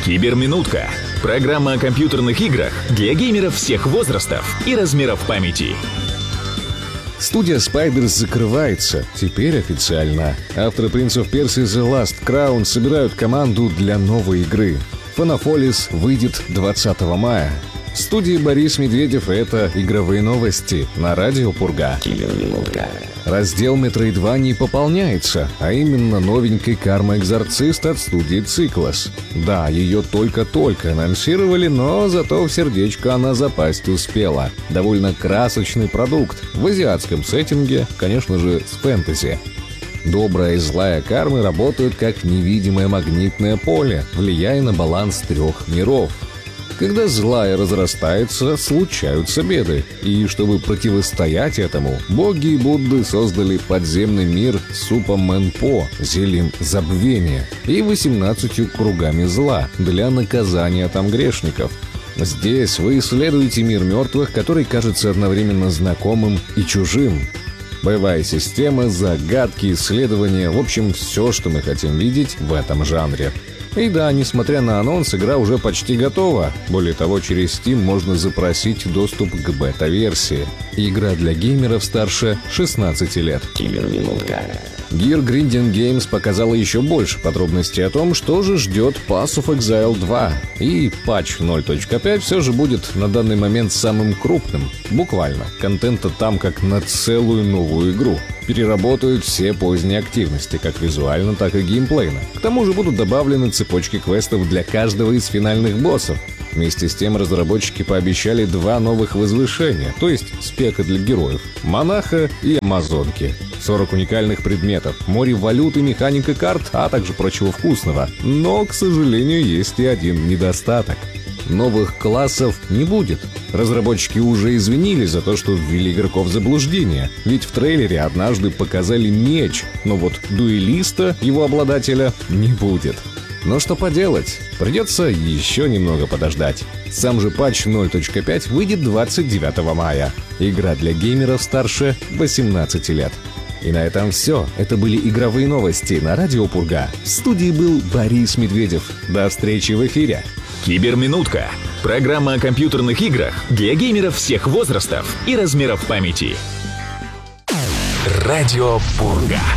Киберминутка. Программа о компьютерных играх для геймеров всех возрастов и размеров памяти. Студия Spiders закрывается, теперь официально. Авторы Prince of Persia The Last Crown собирают команду для новой игры. Phonopolis выйдет 20 мая. В студии Борис Медведев — это игровые новости на радио Пурга. Киберминутка. Раздел Metroidvania пополняется, а именно новенькой Karma Exorcist от студии Cyclos. Да, ее только-только анонсировали, но зато в сердечко она запасть успела. Довольно красочный продукт, в азиатском сеттинге, конечно же, с фэнтези. Добрая и злая кармы работают как невидимое магнитное поле, влияя на баланс трех миров. Когда злая разрастается, случаются беды. И чтобы противостоять этому, боги и Будды создали подземный мир с супом Мэнпо, зельем забвения, и 18 кругами зла для наказания там грешников. Здесь вы исследуете мир мертвых, который кажется одновременно знакомым и чужим. Боевая система, загадки, исследования — в общем, все, что мы хотим видеть в этом жанре. И да, несмотря на анонс, игра уже почти готова. Более того, через Steam можно запросить доступ к бета-версии. Игра для геймеров старше 16 лет. Киберминутка. Gear Grinding Games показала еще больше подробностей о том, что же ждет Path of Exile 2. И патч 0.5 все же будет на данный момент самым крупным. Буквально. Контента там как на целую новую игру. Переработают все поздние активности, как визуально, так и геймплейно. К тому же будут добавлены цепочки квестов для каждого из финальных боссов. Вместе с тем разработчики пообещали 2 новых возвышения, то есть спека для героев — монаха и амазонки. 40 уникальных предметов, море валют и механика карт, а также прочего вкусного. Но, к сожалению, есть и один недостаток. Новых классов не будет. Разработчики уже извинились за то, что ввели игроков в заблуждение. Ведь в трейлере однажды показали меч, но вот дуэлиста, его обладателя, не будет. Но что поделать, придется еще немного подождать. Сам же патч 0.5 выйдет 29 мая. Игра для геймеров старше 18 лет. И на этом все. Это были игровые новости на радио Пурга. В студии был Борис Медведев. До встречи в эфире. Киберминутка. Программа о компьютерных играх для геймеров всех возрастов и размеров памяти. Радио Пурга.